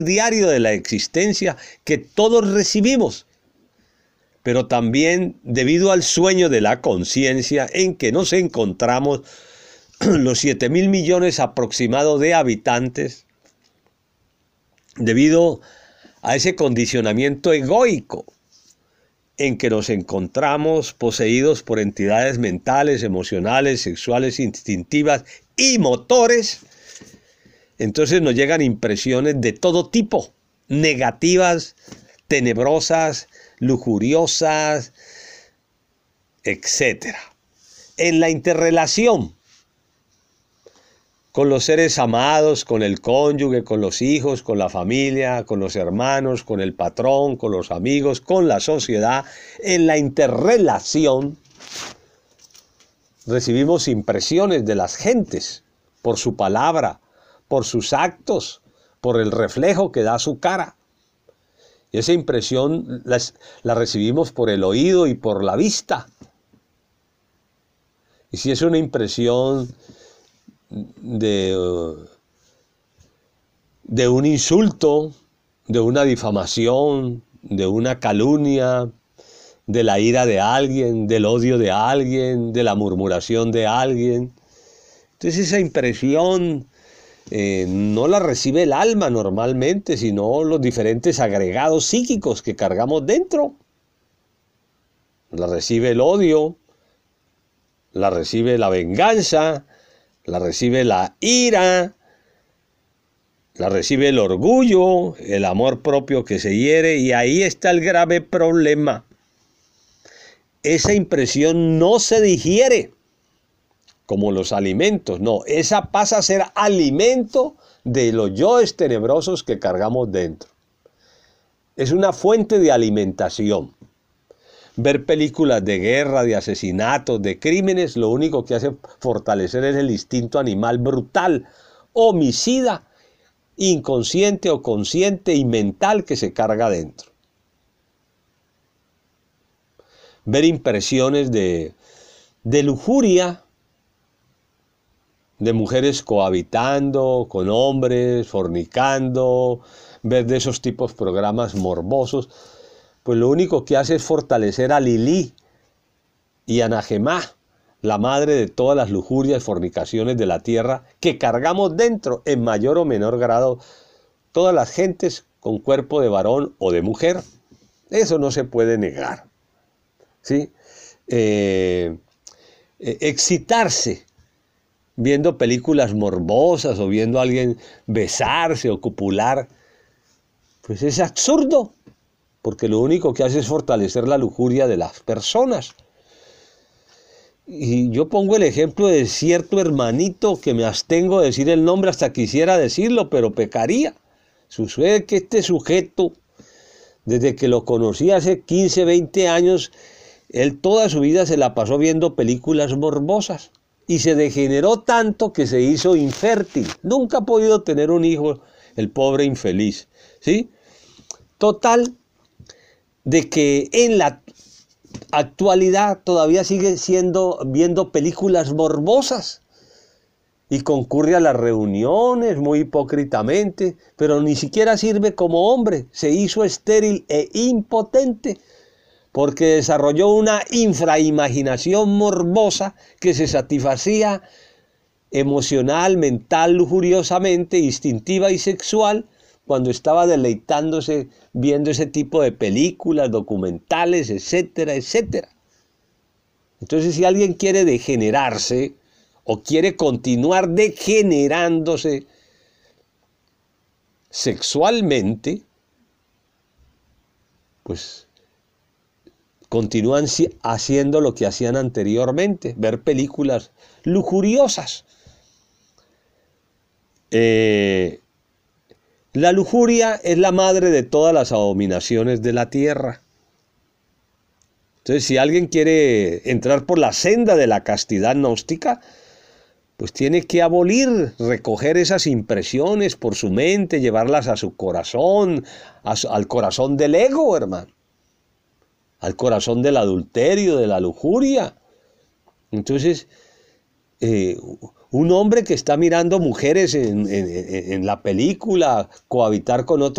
diario de la existencia que todos recibimos, pero también debido al sueño de la conciencia en que nos encontramos los 7.000 millones aproximados de habitantes, debido a ese condicionamiento egoico en que nos encontramos poseídos por entidades mentales, emocionales, sexuales, instintivas y motores. Entonces nos llegan impresiones de todo tipo, negativas, tenebrosas, lujuriosas, etc. En la interrelación con los seres amados, con el cónyuge, con los hijos, con la familia, con los hermanos, con el patrón, con los amigos, con la sociedad, en la interrelación recibimos impresiones de las gentes por su palabra, por sus actos, por el reflejo que da su cara. Y esa impresión la recibimos por el oído y por la vista. Y si es una impresión de un insulto, de una difamación, de una calumnia, de la ira de alguien, del odio de alguien, de la murmuración de alguien. Entonces esa impresión no la recibe el alma normalmente, sino los diferentes agregados psíquicos que cargamos dentro. La recibe el odio, la recibe la venganza, la recibe la ira, la recibe el orgullo, el amor propio que se hiere, y ahí está el grave problema. Esa impresión no se digiere como los alimentos, no, esa pasa a ser alimento de los yoes tenebrosos que cargamos dentro. Es una fuente de alimentación. Ver películas de guerra, de asesinatos, de crímenes, lo único que hace fortalecer es el instinto animal brutal, homicida, inconsciente o consciente y mental que se carga dentro. Ver impresiones de lujuria, de mujeres cohabitando con hombres, fornicando, ver de esos tipos programas morbosos, pues lo único que hace es fortalecer a Lilí y a Najemá, la madre de todas las lujurias y fornicaciones de la tierra, que cargamos dentro en mayor o menor grado todas las gentes con cuerpo de varón o de mujer. Eso no se puede negar, ¿sí? Excitarse viendo películas morbosas o viendo a alguien besarse o copular, pues es absurdo, porque lo único que hace es fortalecer la lujuria de las personas. Y yo pongo el ejemplo de cierto hermanito que me abstengo de decir el nombre, hasta quisiera decirlo, pero pecaría. Sucede que este sujeto, desde que lo conocí hace 15, 20 años, él toda su vida se la pasó viendo películas morbosas y se degeneró tanto que se hizo infértil. Nunca ha podido tener un hijo, el pobre infeliz, ¿sí? Total, de que en la actualidad todavía sigue viendo películas morbosas y concurre a las reuniones muy hipócritamente, pero ni siquiera sirve como hombre. Se hizo estéril e impotente porque desarrolló una infraimaginación morbosa que se satisfacía emocional, mental, lujuriosamente, instintiva y sexual cuando estaba deleitándose viendo ese tipo de películas, documentales, etcétera, etcétera. Entonces, si alguien quiere degenerarse o quiere continuar degenerándose sexualmente, pues continúan haciendo lo que hacían anteriormente, ver películas lujuriosas. La lujuria es la madre de todas las abominaciones de la tierra. Entonces, si alguien quiere entrar por la senda de la castidad gnóstica, pues tiene que abolir, recoger esas impresiones por su mente, llevarlas a su corazón, al corazón del ego, hermano, al corazón del adulterio, de la lujuria. Entonces, un hombre que está mirando mujeres en la película, cohabitar con otro